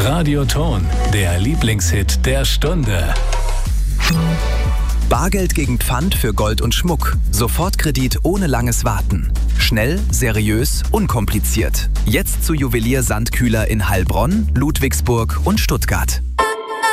Radioton, der Lieblingshit der Stunde. Bargeld gegen Pfand für Gold und Schmuck. Sofortkredit ohne langes Warten. Schnell, seriös, unkompliziert. Jetzt zu Juwelier Sandkühler in Heilbronn, Ludwigsburg und Stuttgart.